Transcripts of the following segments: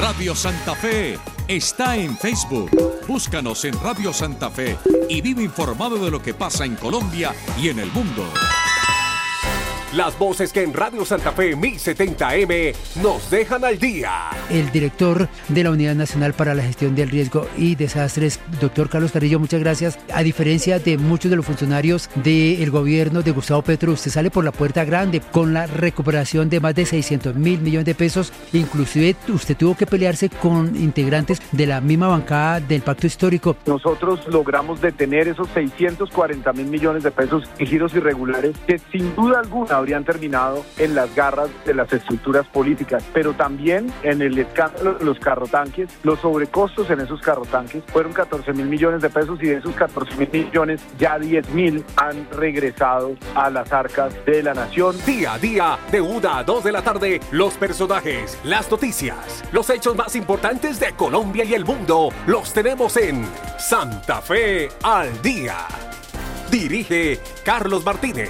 Radio Santa Fe está en Facebook. Búscanos en Radio Santa Fe y vive informado de lo que pasa en Colombia y en el mundo. Las voces que en Radio Santa Fe 1070M nos dejan al día. El director de la Unidad Nacional para la Gestión del Riesgo y Desastres, doctor Carlos Carrillo, muchas gracias. A diferencia de muchos de los funcionarios del gobierno de Gustavo Petro, usted sale por la puerta grande con la recuperación de más de 600.000 millones de pesos. Inclusive usted tuvo que pelearse con integrantes de la misma bancada del Pacto Histórico. Nosotros logramos detener esos 640.000 millones de pesos en giros irregulares que sin duda alguna habrían terminado en las garras de las estructuras políticas, pero también en el escándalo de los carrotanques. Los sobrecostos en esos carrotanques fueron 14.000 millones de pesos y de esos 14.000 millones ya 10.000 han regresado a las arcas de la nación. Día a día, de 1 a 2 de la tarde, los personajes, las noticias, los hechos más importantes de Colombia y el mundo, los tenemos en Santa Fe al Día. Dirige Carlos Martínez.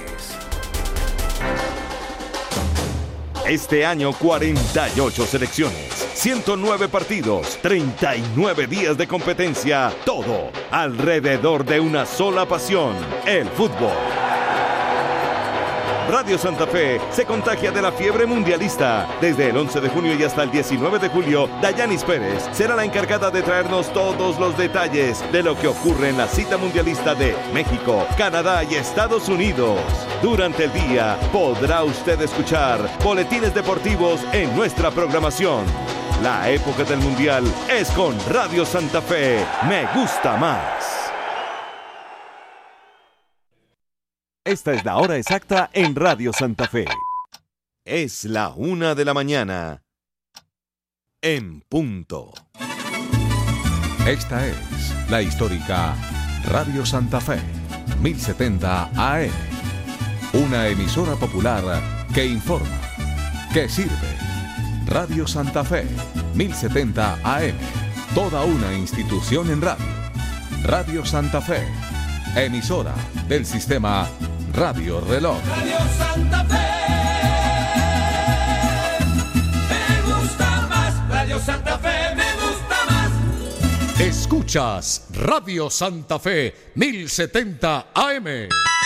Este año 48 selecciones, 109 partidos, 39 días de competencia, todo alrededor de una sola pasión, el fútbol. Radio Santa Fe se contagia de la fiebre mundialista. Desde el 11 de junio y hasta el 19 de julio, Dayanis Pérez será la encargada de traernos todos los detalles de lo que ocurre en la cita mundialista de México, Canadá y Estados Unidos. Durante el día podrá usted escuchar boletines deportivos en nuestra programación. La época del mundial es con Radio Santa Fe. Me gusta más. Esta es la hora exacta en Radio Santa Fe. Es la 1 de la mañana. En punto. Esta es la histórica Radio Santa Fe, 1070 AM. Una emisora popular que informa, que sirve. Radio Santa Fe, 1070 AM. Toda una institución en radio. Radio Santa Fe, emisora del sistema Radio Reloj. Radio Santa Fe, me gusta más. Radio Santa Fe, me gusta más. Escuchas Radio Santa Fe 1070 AM.